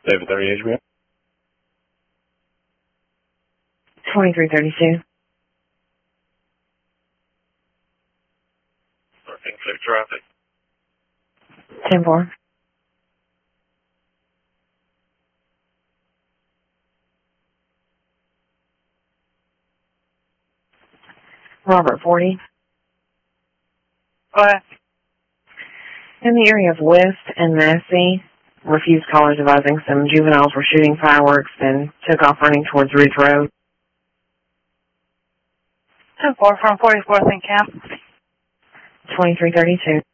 David 30 HBO. 2332. Parking safe traffic. 10-4. Robert 40. Go ahead. In the area of West and Massey, refused callers advising some juveniles were shooting fireworks and took off running towards Ridge Road. 10-4 from 44th and Camp. 2332.